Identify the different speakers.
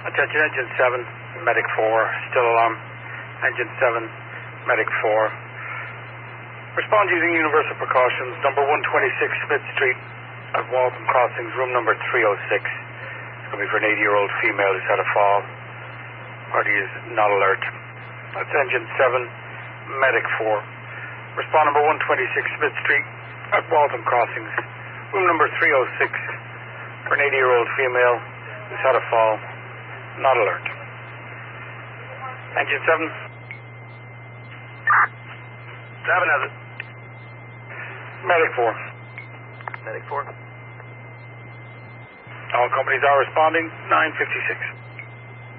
Speaker 1: Attention, Engine 7, Medic 4, still alarm. Engine 7, Medic 4. Respond using universal precautions. Number 126 Smith Street at Waltham Crossings, room number 306. It's going to be for an 80-year-old female who's had a fall. Party is not alert. That's Engine 7, Medic 4. Respond number 126 Smith Street at Waltham Crossings, room number 306, for an 80-year-old female who's had a fall. Not alert. Engine 7.
Speaker 2: 7 has it.
Speaker 1: Medic 4.
Speaker 2: Medic 4.
Speaker 1: All companies are responding. 9:56.